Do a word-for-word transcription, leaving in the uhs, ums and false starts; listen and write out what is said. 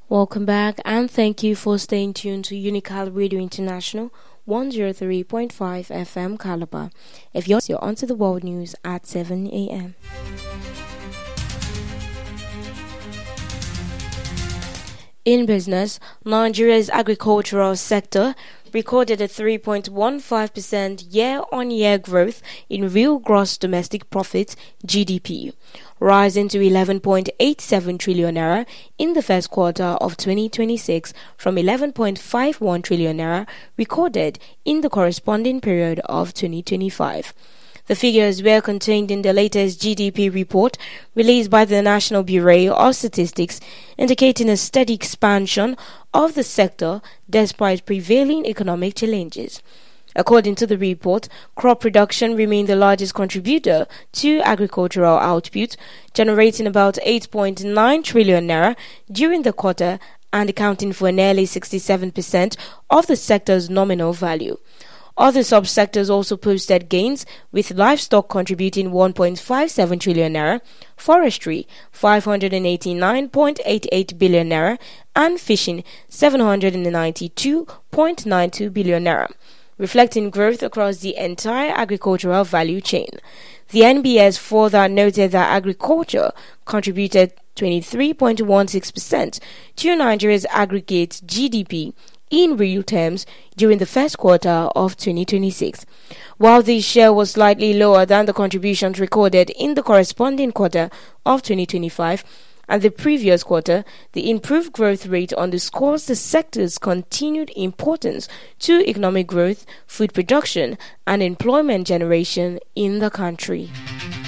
Welcome back and thank you for staying tuned to Unical Radio International one oh three point five F M Calabar. If you're, you're onto the world news at seven a.m. In business, Nigeria's agricultural sector recorded a three point one five percent year-on-year growth in real gross domestic profit G D P, rising to eleven point eight seven trillion naira in the first quarter of twenty twenty-six from eleven point five one trillion naira recorded in the corresponding period of twenty twenty-five. The figures were contained in the latest G D P report released by the National Bureau of Statistics, indicating a steady expansion of the sector despite prevailing economic challenges. According to the report, crop production remained the largest contributor to agricultural output, generating about eight point nine trillion naira during the quarter and accounting for nearly sixty-seven percent of the sector's nominal value. Other subsectors also posted gains, with livestock contributing one point five seven trillion naira, forestry five hundred eighty-nine point eight eight billion naira, and fishing seven hundred ninety-two point nine two billion naira, reflecting growth across the entire agricultural value chain. The N B S further noted that agriculture contributed twenty-three point one six percent to Nigeria's aggregate G D P in real terms during the first quarter of twenty twenty-six. While this share was slightly lower than the contributions recorded in the corresponding quarter of twenty twenty-five and the previous quarter, the improved growth rate underscores the sector's continued importance to economic growth, food production, and employment generation in the country.